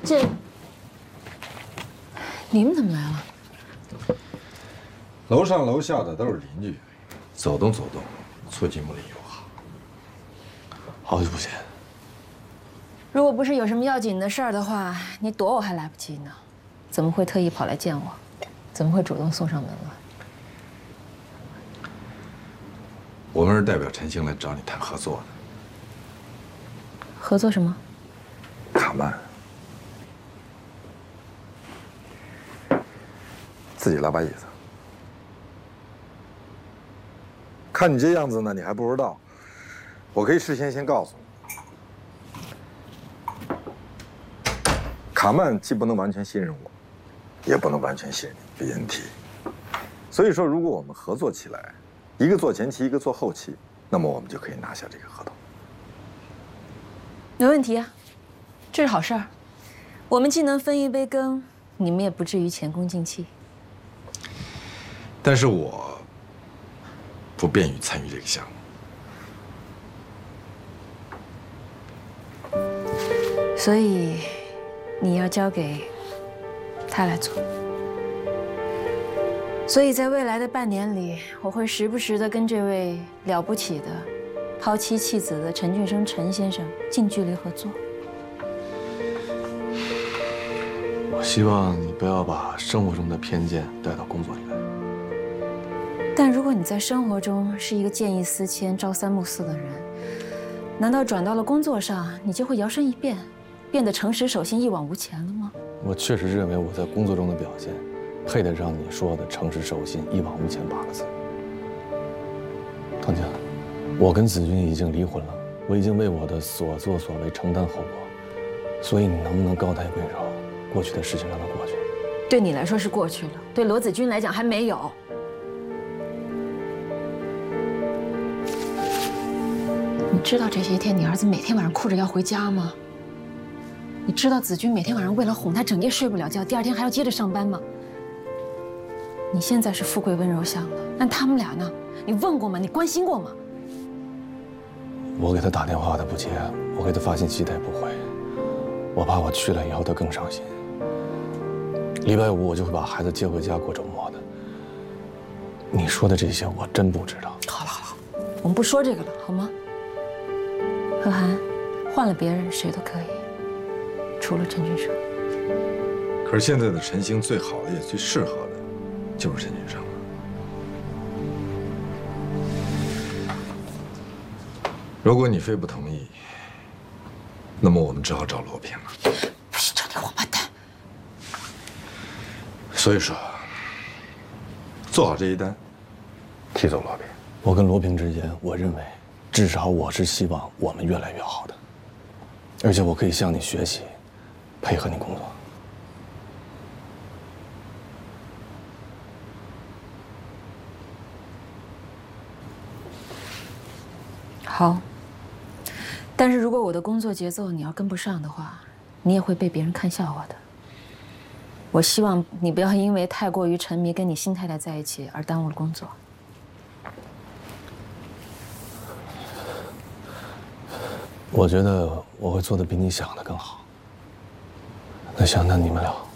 这，你们怎么来了？ 楼上楼下的都是邻居，走动走动，促进睦邻友好。 好久不见。 如果不是有什么要紧的事儿的话，你躲我还来不及呢。怎么会特意跑来见我？怎么会主动送上门来？ 我们是代表陈星来找你谈合作的。 合作什么？ 卡曼，自己拉把椅子。看你这样子呢，你还不知道，我可以事先告诉你，卡曼既不能完全信任我，也不能完全信任 BNT。所以说，如果我们合作起来，一个做前期，一个做后期，那么我们就可以拿下这个合同。 没问题啊，这是好事儿。我们既能分一杯羹，你们也不至于前功尽弃。 但是我不便于参与这个项目， 所以你要交给他来做。所以在未来的半年里，我会时不时地跟这位了不起的抛妻弃子的陈俊生陈先生近距离合作。 我希望你不要把生活中的偏见带到工作里来。 但如果你在生活中是一个见异思迁、朝三暮四的人，难道转到了工作上，你就会摇身一变，变得诚实守信、一往无前了吗？ 我确实认为我在工作中的表现，配得上你说的诚实守信、一往无前8个字。唐江，我跟子君已经离婚了，我已经为我的所作所为承担后果，所以你能不能高抬贵手，过去的事情让它过去？ 对你来说是过去了，对罗子君来讲还没有。你知道这些天你儿子每天晚上哭着要回家吗？你知道子君每天晚上为了哄他整夜睡不了觉，第2天还要接着上班吗？你现在是富贵温柔乡了，但他们俩呢？你问过吗？你关心过吗？ 我给他打电话他不接，我给他发信息他也不回，我怕我去了以后他更伤心。礼拜5我就会把孩子接回家过周末的。你说的这些我真不知道。 好了好了，我们不说这个了，好吗？何涵，换了别人谁都可以，除了陈俊生。 可是现在的陈星最好的也最适合的，就是陈俊生了。如果你非不同意，那么我们只好找罗平了。 不是找你王八蛋！ 所以说，做好这一单，踢走罗平。 我跟罗平之间，我认为，至少我是希望我们越来越好的，而且我可以向你学习，配合你工作。 好。但是如果我的工作节奏你要跟不上的话，你也会被别人看笑话的。我希望你不要因为太过于沉迷跟你新太太在一起而耽误了工作。 我觉得我会做得比你想的更好。那详谈你们聊。